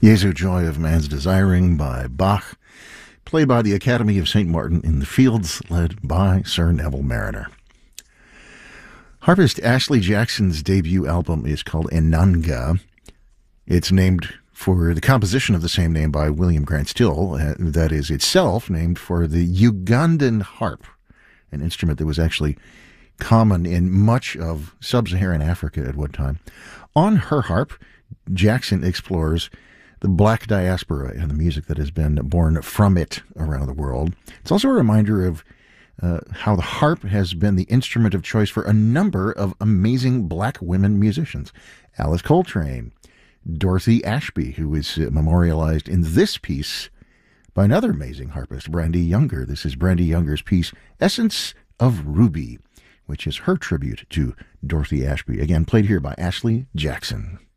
Jesu Joy of Man's Desiring by Bach, played by the Academy of St. Martin in the Fields, led by Sir Neville Marriner. Harpist Ashley Jackson's debut album is called Enanga. It's named for the composition of the same name by William Grant Still, that is itself named for the Ugandan harp, an instrument that was actually common in much of sub-Saharan Africa at one time. On her harp, Jackson explores the black diaspora and the music that has been born from it around the world. It's also a reminder of how the harp has been the instrument of choice for a number of amazing black women musicians. Alice Coltrane, Dorothy Ashby, who is memorialized in this piece by another amazing harpist, Brandee Younger. This is Brandee Younger's piece, Essence of Ruby, which is her tribute to Dorothy Ashby, again played here by Ashley Jackson.